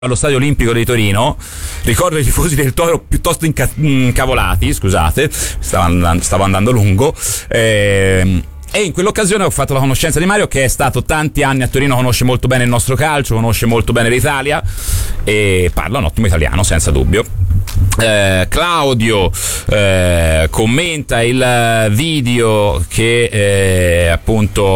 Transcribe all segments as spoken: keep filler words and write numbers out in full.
allo Stadio Olimpico di Torino. Ricordo i tifosi del Toro piuttosto inca- incavolati, scusate, stavo andando, stavo andando lungo. Ehm, E in quell'occasione ho fatto la conoscenza di Mario, che è stato tanti anni a Torino, conosce molto bene il nostro calcio, conosce molto bene l'Italia e parla un ottimo italiano, senza dubbio. Eh, Claudio eh, commenta il video che eh, appunto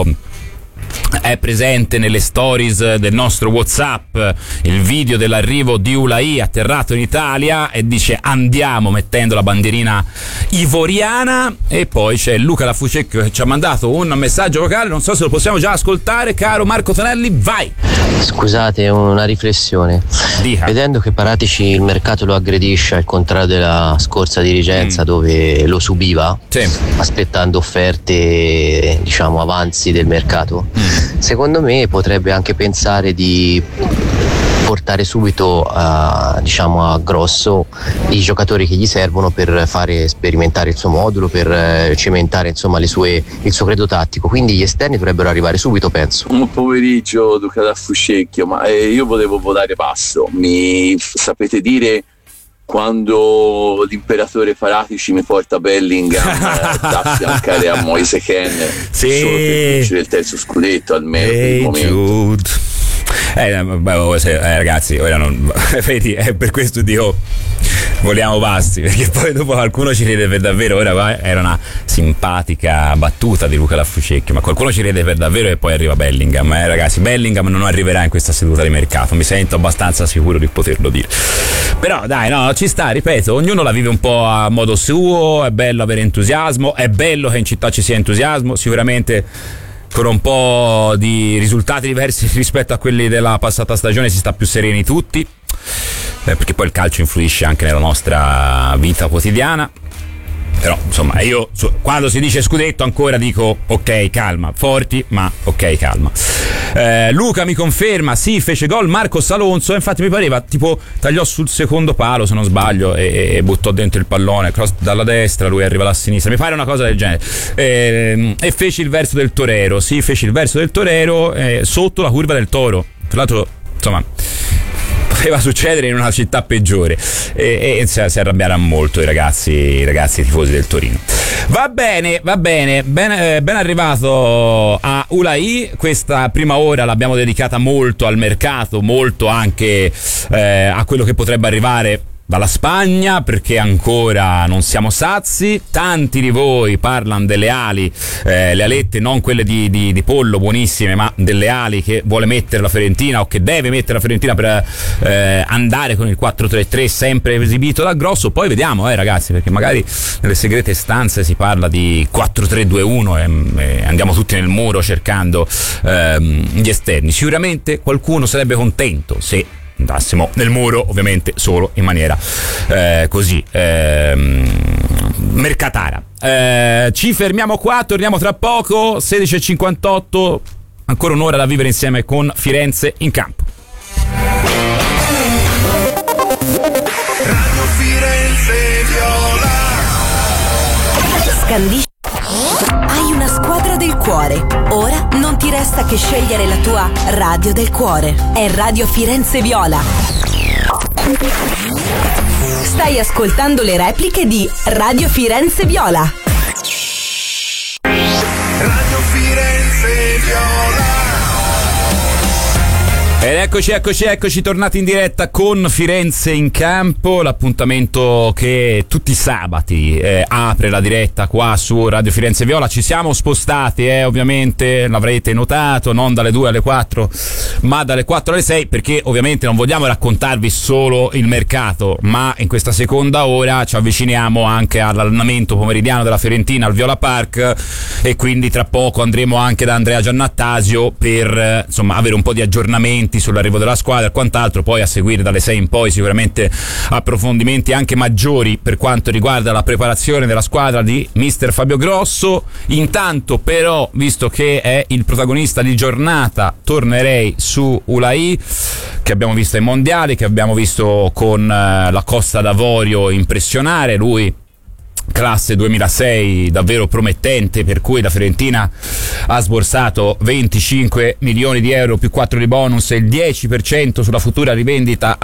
è presente nelle stories del nostro WhatsApp, il video dell'arrivo di Ulai atterrato in Italia, e dice andiamo, mettendo la bandierina ivoriana. E poi c'è Luca La Fucecchio che ci ha mandato un messaggio vocale, non so se lo possiamo già ascoltare. Caro Marco Tonelli, vai. Scusate, una riflessione. Dica. Vedendo che Paratici il mercato lo aggredisce, al contrario della scorsa dirigenza mm. dove lo subiva, sì. aspettando offerte, diciamo, avanzi del mercato, mm. secondo me potrebbe anche pensare di portare subito a, diciamo, a grosso i giocatori che gli servono per fare sperimentare il suo modulo, per eh, cementare insomma le sue, il suo credo tattico. Quindi gli esterni dovrebbero arrivare subito, penso. Un pomeriggio Luca Da Fucecchio, ma eh, io volevo votare basso. Mi sapete dire quando l'imperatore Paratici mi porta Bellingham eh, da affiancare a Moise Kean, sì. solo per vincere il terzo scudetto almeno per il momento. Eh, beh, se, eh, ragazzi, ora non vedi, è per questo dico vogliamo bassi, perché poi dopo qualcuno ci ride per davvero. Ora qua era una simpatica battuta di Luca La Fucecchio, ma qualcuno ci ride per davvero e poi arriva Bellingham. Eh, ragazzi, Bellingham non arriverà in questa seduta di mercato, mi sento abbastanza sicuro di poterlo dire. Però dai, no, ci sta, ripeto, ognuno la vive un po' a modo suo, è bello avere entusiasmo, è bello che in città ci sia entusiasmo, sicuramente con un po' di risultati diversi rispetto a quelli della passata stagione si sta più sereni tutti, eh, perché poi il calcio influisce anche nella nostra vita quotidiana. Però insomma io quando si dice scudetto ancora dico ok, calma, forti, ma ok, calma. eh, Luca mi conferma, sì, fece gol Marcos Alonso, infatti mi pareva tipo tagliò sul secondo palo se non sbaglio e, e buttò dentro il pallone, cross dalla destra, lui arriva alla sinistra, mi pare una cosa del genere. eh, e fece il verso del torero, sì, fece il verso del torero eh, sotto la curva del Toro, tra l'altro insomma poteva succedere in una città peggiore, e, e si, si arrabbieranno molto i ragazzi, i ragazzi tifosi del Torino. Va bene, va bene, ben, eh, ben arrivato a Ulai. Questa prima ora l'abbiamo dedicata molto al mercato, molto anche eh, a quello che potrebbe arrivare dalla Spagna, perché ancora non siamo sazi. Tanti di voi parlano delle ali, eh, le alette, non quelle di, di, di pollo buonissime, ma delle ali che vuole mettere la Fiorentina o che deve mettere la Fiorentina per eh, andare con il quattro tre tre sempre esibito da Grosso. Poi vediamo, eh ragazzi, perché magari nelle segrete stanze si parla di quattro tre due uno e, e andiamo tutti nel muro cercando ehm, gli esterni. Sicuramente qualcuno sarebbe contento se andassimo nel muro, ovviamente solo in maniera eh, così ehm, mercatara. Eh, ci fermiamo qua, torniamo tra poco. Sedici e cinquantotto, ancora un'ora da vivere insieme con Firenze in campo. Radio Firenze Viola. Scandisci. Hai una squadra del cuore. Ora non ti resta che scegliere la tua radio del cuore. È Radio Firenze Viola. Stai ascoltando le repliche di Radio Firenze Viola. Radio Firenze Viola. Ed eccoci, eccoci, eccoci tornati in diretta con Firenze in campo, l'appuntamento che tutti i sabati eh, apre la diretta qua su Radio Firenze Viola. Ci siamo spostati, eh, ovviamente l'avrete notato, non dalle due alle quattro, ma dalle quattro alle sei, perché ovviamente non vogliamo raccontarvi solo il mercato, ma in questa seconda ora ci avviciniamo anche all'allenamento pomeridiano della Fiorentina al Viola Park, e quindi tra poco andremo anche da Andrea Giannattasio per eh, insomma avere un po' di aggiornamenti sull'arrivo della squadra e quant'altro. Poi a seguire dalle sei in poi sicuramente approfondimenti anche maggiori per quanto riguarda la preparazione della squadra di mister Fabio Grosso. Intanto però, visto che è il protagonista di giornata, tornerei su Ulai, che abbiamo visto ai mondiali, che abbiamo visto con uh, la Costa d'Avorio impressionare. Lui classe duemilasei davvero promettente, per cui la Fiorentina ha sborsato venticinque milioni di euro più quattro di bonus e il dieci per cento sulla futura rivendita